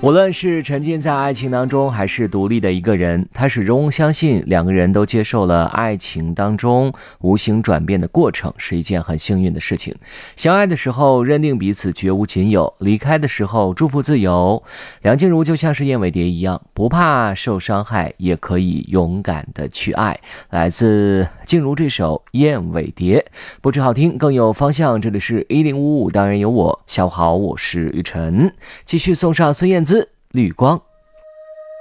无论是沉浸在爱情当中，还是独立的一个人，他始终相信两个人都接受了爱情当中无形转变的过程，是一件很幸运的事情。相爱的时候认定彼此绝无仅有，离开的时候祝福自由。梁静茹就像是燕尾蝶一样，不怕受伤害，也可以勇敢的去爱。来自静茹这首《燕尾蝶》，不止好听，更有方向。这里是1055，当然有我。下午好，我是雨晨，继续送上孙燕姿《绿光》。